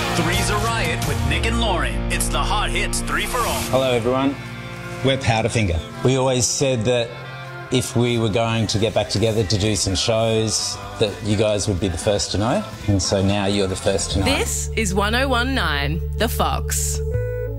Three's a Riot with Nick and Lauren. It's the Hot Hits 3 for All. Hello everyone, we're Powderfinger. We always said that if we were going to get back together to do some shows, that you guys would be the first to know, and so now you're the first to know. This is 1019 The Fox.